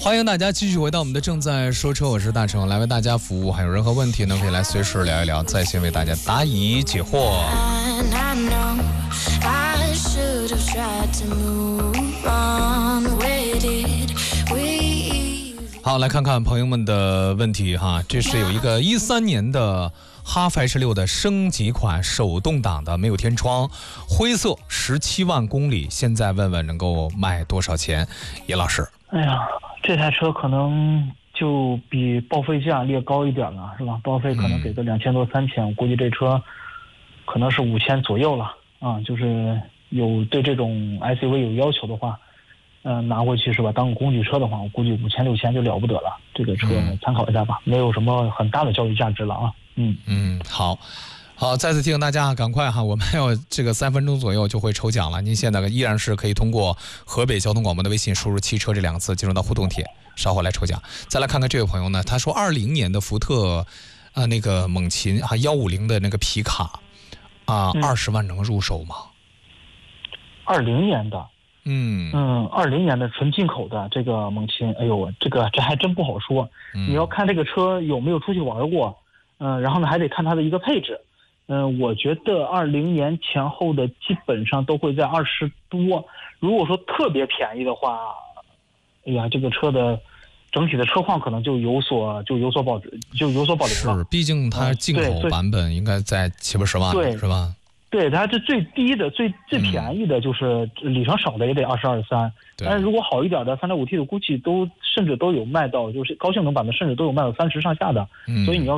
欢迎大家继续回到我们的正在说车，我是大成，来为大家服务。还有任何问题呢，可以来随时聊一聊，在线为大家答疑解惑。好，来看看朋友们的问题哈。这是有一个13年的哈弗 H6 的升级款手动挡的，没有天窗，灰色，17万公里，现在问问能够卖多少钱？叶老师。 哎呀，这台车可能就比报废价略高一点了，是吧？报废可能给个2000多3000，我估计这车可能是5000左右了啊。就是有对这种 SUV 有要求的话，拿回去是吧？当个工具车的话，我估计5000、6000就了不得了。这个车参考一下吧，没有什么很大的教育价值了啊。 好，再次提醒大家，赶快哈，我们要这个3分钟左右就会抽奖了。您现在依然是可以通过河北交通广播的微信输入汽车这2个字进入到互动帖，稍后来抽奖。再来看看这位朋友呢，他说20年的福特那个猛禽啊150的那个皮卡20万能入手吗 ？20年的，20年的纯进口的这个猛禽，哎呦，这还真不好说。你要看这个车有没有出去玩过，然后呢还得看它的一个配置。我觉得20年前后的基本上都会在20多。如果说特别便宜的话，哎呀，这个车的整体的车况可能就有所保留了。 是，毕竟它进口版本应该在70-80万， 对， 是吧？ 对，它这最低的、最便宜的就是里程少的也得22、23，但是如果好一点的 3.5T 的估计甚至都有卖到，就是高性能版的甚至都有卖到30上下的，所以你要